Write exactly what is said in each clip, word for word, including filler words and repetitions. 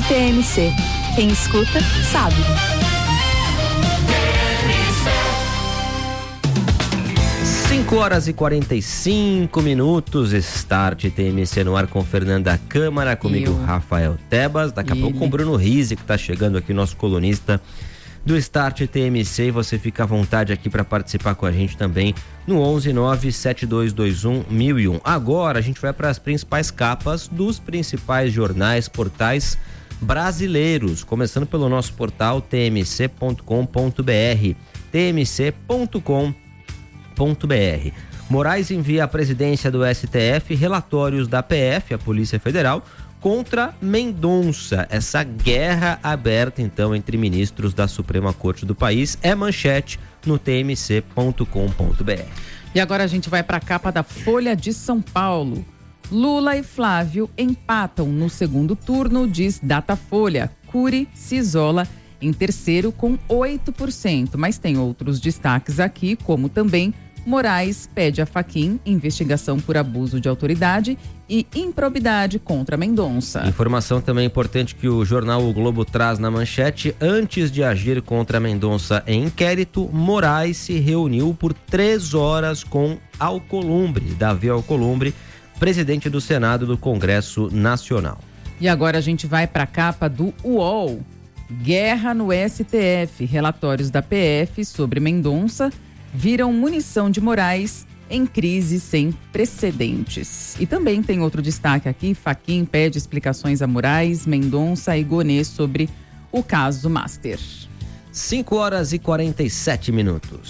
T M C. Quem escuta, sabe. cinco horas e quarenta e cinco minutos, Start T M C no ar com Fernanda Câmara, comigo Eu. Rafael Tebas, daqui a Ele. pouco com Bruno Rizzi, que está chegando aqui, nosso colunista do Start T M C, e você fica à vontade aqui para participar com a gente também no onze nove sete dois dois um mil e um. Agora a gente vai para as principais capas dos principais jornais, portais brasileiros, começando pelo nosso portal t m c ponto com ponto b r, t m c ponto com ponto b r. Moraes envia à presidência do S T F relatórios da P F, a Polícia Federal, contra Mendonça. Essa guerra aberta, então, entre ministros da Suprema Corte do país é manchete no t m c ponto com ponto b r. E agora a gente vai para a capa da Folha de São Paulo. Lula e Flávio empatam no segundo turno, diz Datafolha. Cury se isola em terceiro com oito por cento, mas tem outros destaques aqui, como também Moraes pede a Fachin investigação por abuso de autoridade e improbidade contra Mendonça. Informação também importante que o jornal O Globo traz na manchete: antes de agir contra Mendonça em inquérito, Moraes se reuniu por três horas com Alcolumbre, Davi Alcolumbre, presidente do Senado do Congresso Nacional. E agora a gente vai para a capa do U O L. Guerra no S T F. Relatórios da P F sobre Mendonça viram munição de Moraes em crise sem precedentes. E também tem outro destaque aqui: Fachin pede explicações a Moraes, Mendonça e Gonê sobre o caso Master. cinco horas e quarenta e sete minutos.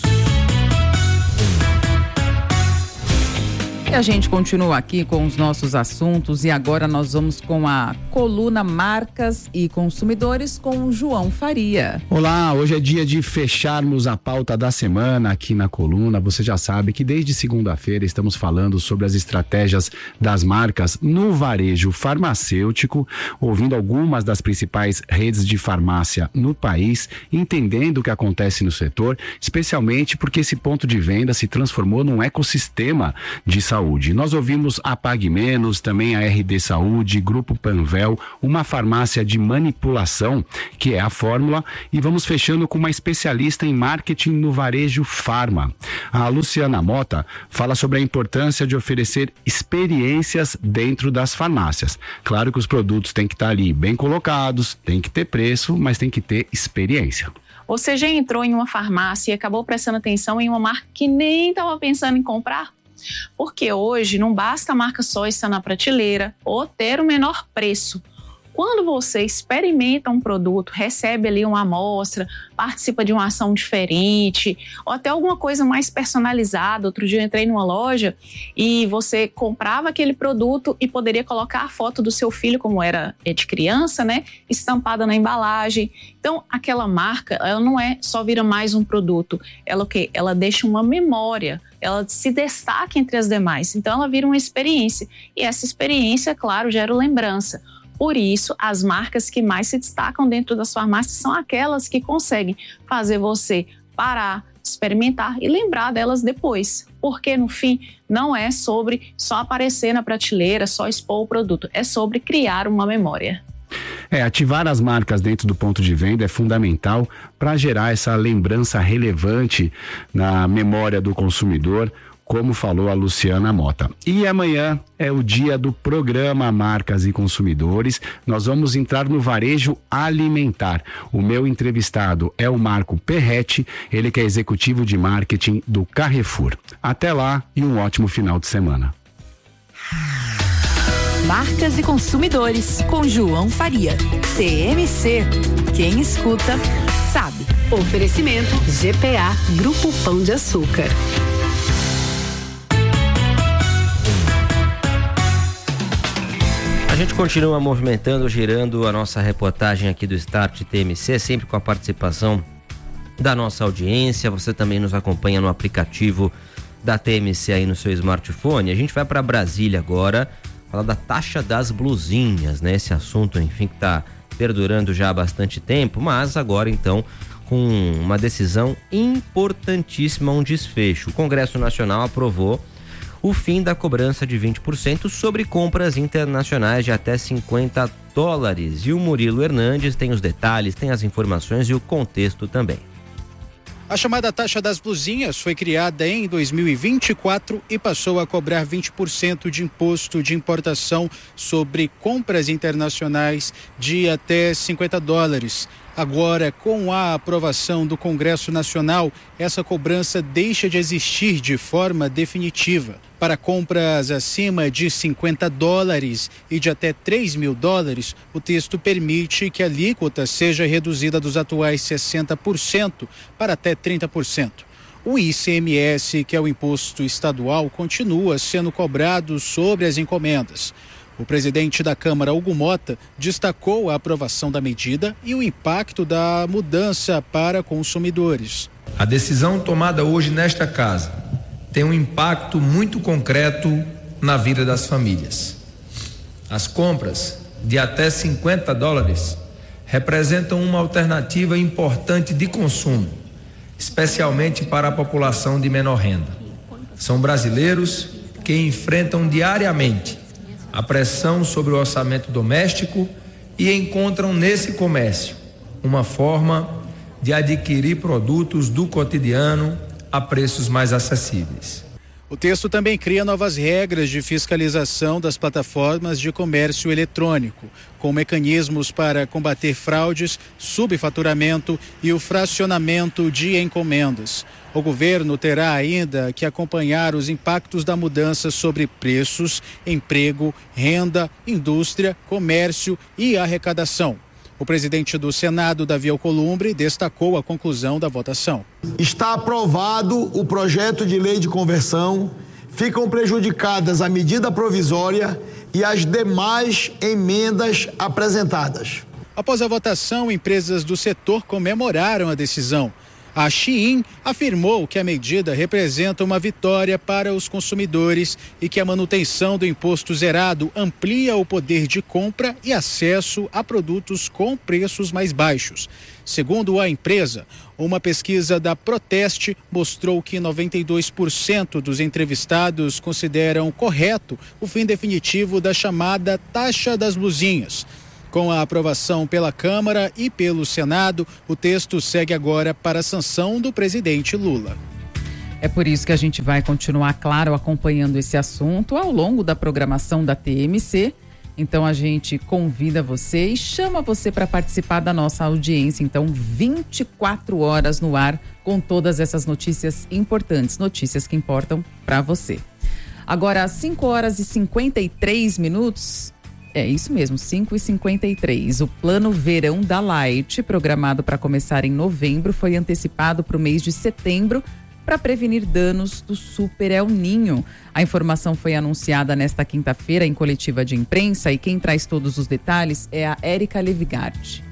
E a gente continua aqui com os nossos assuntos e agora nós vamos com a coluna Marcas e Consumidores com o João Faria. Olá, hoje é dia de fecharmos a pauta da semana aqui na coluna. Você já sabe que desde segunda-feira estamos falando sobre as estratégias das marcas no varejo farmacêutico, ouvindo algumas das principais redes de farmácia no país, entendendo o que acontece no setor, especialmente porque esse ponto de venda se transformou num ecossistema de saúde. Saúde. Nós ouvimos a Pague Menos, também a R D Saúde, Grupo Panvel, uma farmácia de manipulação, que é a Fórmula, e vamos fechando com uma especialista em marketing no varejo farma. A Luciana Mota fala sobre a importância de oferecer experiências dentro das farmácias. Claro que os produtos têm que estar ali bem colocados, tem que ter preço, mas tem que ter experiência. Você já entrou em uma farmácia e acabou prestando atenção em uma marca que nem estava pensando em comprar? Porque hoje não basta a marca só estar na prateleira ou ter o menor preço. Quando você experimenta um produto, recebe ali uma amostra, participa de uma ação diferente ou até alguma coisa mais personalizada. Outro dia eu entrei numa loja e você comprava aquele produto e poderia colocar a foto do seu filho, como era de criança, né, estampada na embalagem. Então, aquela marca, ela não é só vira mais um produto, ela o quê? Ela deixa uma memória, ela se destaca entre as demais. Então, ela vira uma experiência e essa experiência, claro, gera lembrança. Por isso, as marcas que mais se destacam dentro das farmácias são aquelas que conseguem fazer você parar, experimentar e lembrar delas depois. Porque, no fim, não é sobre só aparecer na prateleira, só expor o produto. É sobre criar uma memória. É, ativar as marcas dentro do ponto de venda é fundamental para gerar essa lembrança relevante na memória do consumidor, como falou a Luciana Mota. E amanhã é o dia do programa Marcas e Consumidores. Nós vamos entrar no varejo alimentar. O meu entrevistado é o Marco Perretti, ele que é executivo de marketing do Carrefour. Até lá e um ótimo final de semana. Marcas e Consumidores, com João Faria. T M C. Quem escuta, sabe. Oferecimento G P A, Grupo Pão de Açúcar. A gente continua movimentando, girando a nossa reportagem aqui do Start T M C, sempre com a participação da nossa audiência. Você também nos acompanha no aplicativo da T M C aí no seu smartphone. A gente vai para Brasília agora, falar da taxa das blusinhas, né? Esse assunto, enfim, que está perdurando já há bastante tempo, mas agora então com uma decisão importantíssima, um desfecho. O Congresso Nacional aprovou o fim da cobrança de vinte por cento sobre compras internacionais de até cinquenta dólares. E o Murilo Hernandes tem os detalhes, tem as informações e o contexto também. A chamada taxa das blusinhas foi criada em dois mil e vinte e quatro e passou a cobrar vinte por cento de imposto de importação sobre compras internacionais de até cinquenta dólares. Agora, com a aprovação do Congresso Nacional, essa cobrança deixa de existir de forma definitiva. Para compras acima de cinquenta dólares e de até três mil dólares, o texto permite que a alíquota seja reduzida dos atuais sessenta por cento para até trinta por cento. O I C M S, que é o imposto estadual, continua sendo cobrado sobre as encomendas. O presidente da Câmara, Hugo Mota, destacou a aprovação da medida e o impacto da mudança para consumidores. A decisão tomada hoje nesta casa tem um impacto muito concreto na vida das famílias. As compras de até cinquenta dólares representam uma alternativa importante de consumo, especialmente para a população de menor renda. São brasileiros que enfrentam diariamente a pressão sobre o orçamento doméstico e encontram nesse comércio uma forma de adquirir produtos do cotidiano a preços mais acessíveis. O texto também cria novas regras de fiscalização das plataformas de comércio eletrônico, com mecanismos para combater fraudes, subfaturamento e o fracionamento de encomendas. O governo terá ainda que acompanhar os impactos da mudança sobre preços, emprego, renda, indústria, comércio e arrecadação. O presidente do Senado, Davi Alcolumbre, destacou a conclusão da votação. Está aprovado o projeto de lei de conversão, ficam prejudicadas a medida provisória e as demais emendas apresentadas. Após a votação, empresas do setor comemoraram a decisão. A Shein afirmou que a medida representa uma vitória para os consumidores e que a manutenção do imposto zerado amplia o poder de compra e acesso a produtos com preços mais baixos. Segundo a empresa, uma pesquisa da Proteste mostrou que noventa e dois por cento dos entrevistados consideram correto o fim definitivo da chamada taxa das blusinhas. Com a aprovação pela Câmara e pelo Senado, o texto segue agora para a sanção do presidente Lula. É por isso que a gente vai continuar, claro, acompanhando esse assunto ao longo da programação da T M C. Então a gente convida você e chama você para participar da nossa audiência. Então, vinte e quatro horas no ar com todas essas notícias importantes, notícias que importam para você. Agora, às cinco horas e cinquenta e três minutos... É isso mesmo, cinco e cinquenta e três. O plano verão da Light, programado para começar em novembro, foi antecipado para o mês de setembro para prevenir danos do Super El Ninho. A informação foi anunciada nesta quinta-feira em coletiva de imprensa e quem traz todos os detalhes é a Érica Levigard.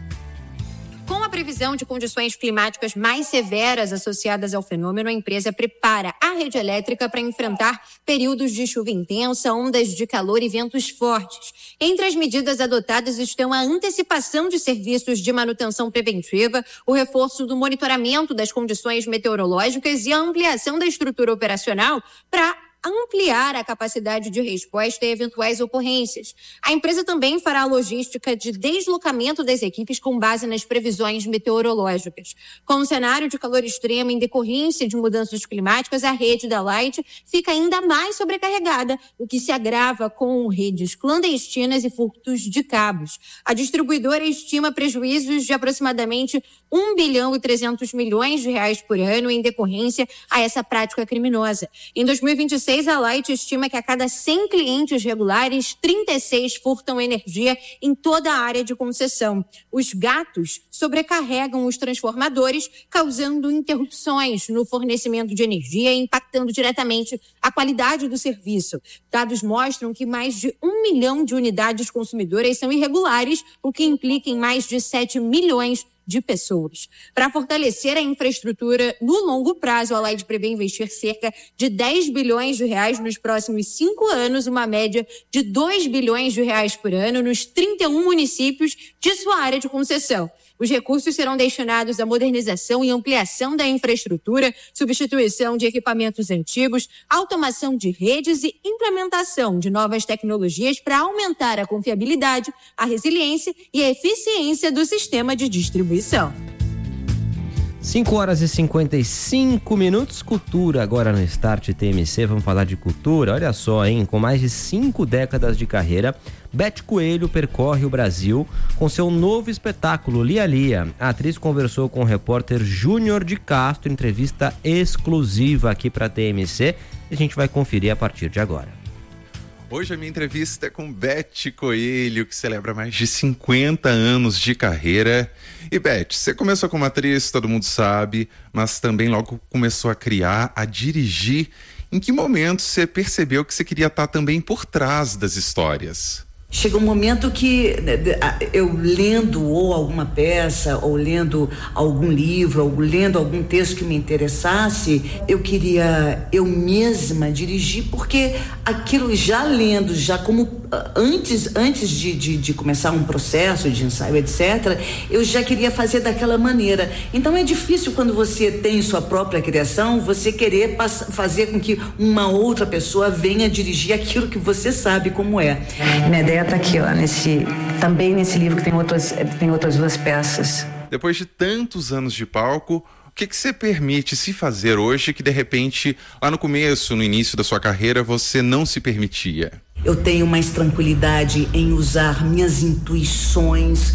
Com a previsão de condições climáticas mais severas associadas ao fenômeno, a empresa prepara a rede elétrica para enfrentar períodos de chuva intensa, ondas de calor e ventos fortes. Entre as medidas adotadas estão a antecipação de serviços de manutenção preventiva, o reforço do monitoramento das condições meteorológicas e a ampliação da estrutura operacional para ampliar a capacidade de resposta a eventuais ocorrências. A empresa também fará a logística de deslocamento das equipes com base nas previsões meteorológicas. Com o cenário de calor extremo em decorrência de mudanças climáticas, a rede da Light fica ainda mais sobrecarregada, o que se agrava com redes clandestinas e furtos de cabos. A distribuidora estima prejuízos de aproximadamente um bilhão e trezentos milhões de reais por ano em decorrência a essa prática criminosa. Em dois mil e vinte e seis, a Light estima que a cada cem clientes regulares, trinta e seis furtam energia em toda a área de concessão. Os gatos sobrecarregam os transformadores, causando interrupções no fornecimento de energia e impactando diretamente a qualidade do serviço. Dados mostram que mais de um milhão de unidades consumidoras são irregulares, o que implica em mais de sete milhões de pessoas. Para fortalecer a infraestrutura no longo prazo, a Light prevê investir cerca de dez bilhões de reais nos próximos cinco anos, uma média de dois bilhões de reais por ano nos trinta e um municípios de sua área de concessão. Os recursos serão destinados à modernização e ampliação da infraestrutura, substituição de equipamentos antigos, automação de redes e implementação de novas tecnologias para aumentar a confiabilidade, a resiliência e a eficiência do sistema de distribuição. cinco horas e cinquenta e cinco minutos, cultura agora no Start T M C, vamos falar de cultura, olha só, hein, com mais de cinco décadas de carreira, Beth Coelho percorre o Brasil com seu novo espetáculo Lia Lia. A atriz conversou com o repórter Júnior de Castro, entrevista exclusiva aqui para T M C, e a gente vai conferir a partir de agora. Hoje a minha entrevista é com Beth Coelho, que celebra mais de cinquenta anos de carreira. E Beth, você começou como atriz, todo mundo sabe, mas também logo começou a criar, a dirigir. Em que momento você percebeu que você queria estar também por trás das histórias? Chega um momento que eu lendo ou alguma peça, ou lendo algum livro, ou lendo algum texto que me interessasse, eu queria eu mesma dirigir, porque aquilo já lendo, já como antes, antes de, de, de começar um processo de ensaio, etcétera, eu já queria fazer daquela maneira. Então é difícil quando você tem sua própria criação, você querer pass- fazer com que uma outra pessoa venha dirigir aquilo que você sabe como é. Minha ideia está aqui, ó, nesse, também nesse livro que tem outras, tem outras duas peças. Depois de tantos anos de palco, o que que você permite se fazer hoje que de repente, lá no começo, no início da sua carreira, você não se permitia? Eu tenho mais tranquilidade em usar minhas intuições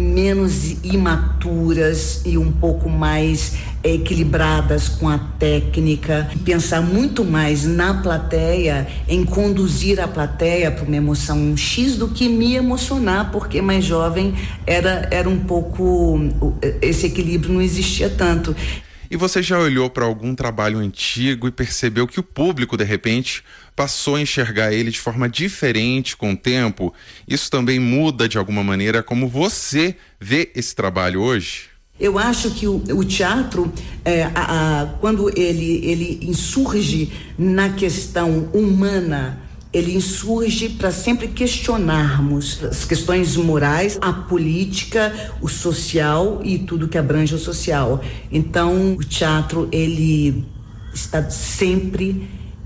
menos imaturas e um pouco mais é, equilibradas com a técnica. Pensar muito mais na plateia, em conduzir a plateia para uma emoção X do que me emocionar, porque mais jovem era, era um pouco... esse equilíbrio não existia tanto. E você já olhou para algum trabalho antigo e percebeu que o público, de repente, passou a enxergar ele de forma diferente com o tempo? Isso também muda, de alguma maneira, como você vê esse trabalho hoje? Eu acho que o, o teatro, é, a, a, quando ele, ele insurge na questão humana, ele insurge para sempre questionarmos as questões morais, a política, o social e tudo que abrange o social. Então, o teatro, ele está sempre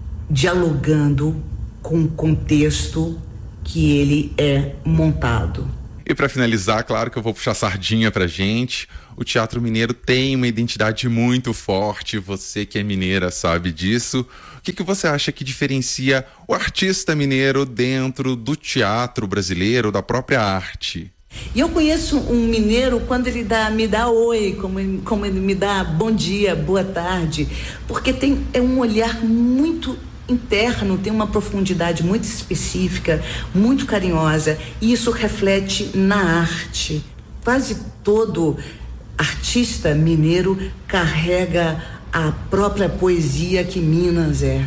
dialogando com o contexto que ele é montado. E para finalizar, claro que eu vou puxar sardinha pra gente. O Teatro Mineiro tem uma identidade muito forte, você que é mineira sabe disso. O que que você acha que diferencia o artista mineiro dentro do teatro brasileiro, da própria arte? E eu conheço um mineiro quando ele dá, me dá oi, como ele, como ele me dá bom dia, boa tarde, porque tem, é um olhar muito interno, tem uma profundidade muito específica, muito carinhosa, e isso reflete na arte. Quase todo artista mineiro carrega a própria poesia que Minas é.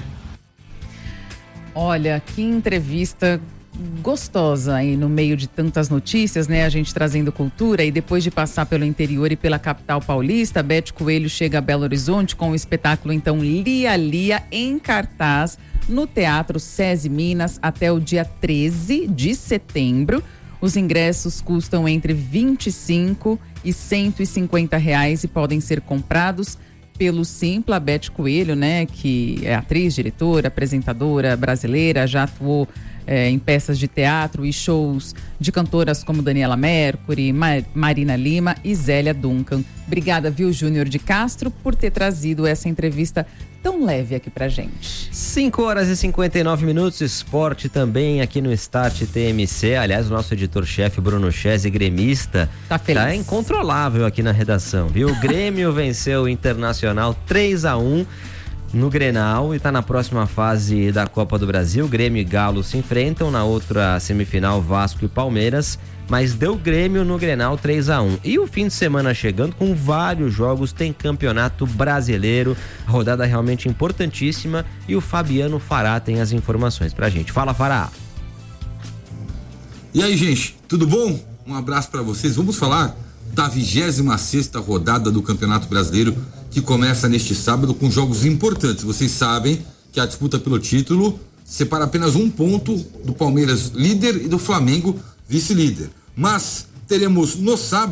Olha, que entrevista gostosa aí no meio de tantas notícias, né? A gente trazendo cultura, e depois de passar pelo interior e pela capital paulista, Beth Coelho chega a Belo Horizonte com o espetáculo então Lia Lia em cartaz no Teatro SESI Minas até o dia treze de setembro. Os ingressos custam entre vinte e cinco e cento e cinquenta reais e podem ser comprados pelo Simpla. Beth Coelho, né, que é atriz, diretora, apresentadora brasileira, já atuou É, em peças de teatro e shows de cantoras como Daniela Mercury, Mar- Marina Lima e Zélia Duncan. Obrigada, viu, Júnior de Castro, por ter trazido essa entrevista tão leve aqui pra gente. cinco horas e cinquenta e nove minutos, esporte também aqui no Start T M C. Aliás, o nosso editor-chefe Bruno Chese, gremista, tá feliz. Tá incontrolável aqui na redação, viu? O Grêmio venceu o Internacional três a um no Grenal e está na próxima fase da Copa do Brasil. Grêmio e Galo se enfrentam, na outra semifinal Vasco e Palmeiras, mas deu Grêmio no Grenal três a um. E o fim de semana chegando com vários jogos, tem Campeonato Brasileiro, rodada realmente importantíssima, e o Fabiano Fará tem as informações pra gente. Fala, Fará! E aí, gente, tudo bom? Um abraço para vocês. Vamos falar da vigésima sexta rodada do Campeonato Brasileiro, que começa neste sábado com jogos importantes. Vocês sabem que a disputa pelo título separa apenas um ponto do Palmeiras líder e do Flamengo vice-líder. Mas teremos no sábado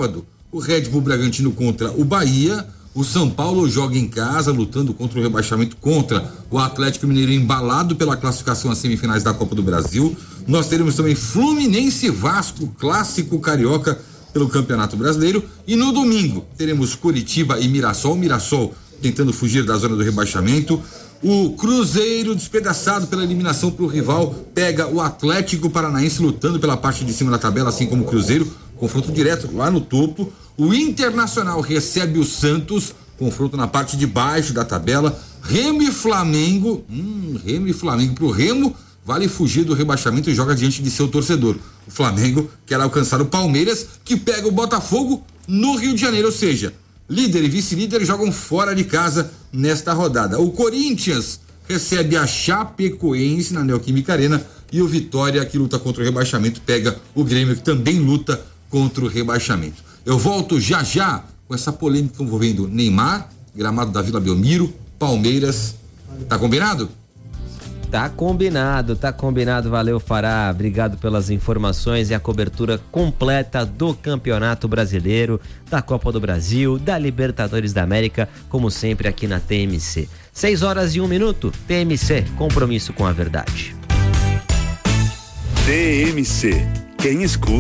o Red Bull Bragantino contra o Bahia, o São Paulo joga em casa, lutando contra o rebaixamento, contra o Atlético Mineiro, embalado pela classificação às semifinais da Copa do Brasil. Nós teremos também Fluminense e Vasco, clássico carioca pelo Campeonato Brasileiro. E no domingo teremos Curitiba e Mirassol, Mirassol tentando fugir da zona do rebaixamento. O Cruzeiro, despedaçado pela eliminação para o rival, pega o Atlético Paranaense lutando pela parte de cima da tabela, assim como o Cruzeiro, confronto direto lá no topo. O Internacional recebe o Santos, confronto na parte de baixo da tabela. Remo e Flamengo, hum, Remo e Flamengo pro Remo, vale fugir do rebaixamento e joga diante de seu torcedor. O Flamengo quer alcançar o Palmeiras, que pega o Botafogo no Rio de Janeiro, ou seja, líder e vice-líder jogam fora de casa nesta rodada. O Corinthians recebe a Chapecoense na Neoquímica Arena e o Vitória, que luta contra o rebaixamento, pega o Grêmio, que também luta contra o rebaixamento. Eu volto já já com essa polêmica envolvendo Neymar, gramado da Vila Belmiro, Palmeiras. Tá combinado? Tá combinado, tá combinado. Valeu, Fará. Obrigado pelas informações e a cobertura completa do Campeonato Brasileiro, da Copa do Brasil, da Libertadores da América, como sempre aqui na T M C. Seis horas e um minuto. T M C, compromisso com a verdade. T M C, quem escuta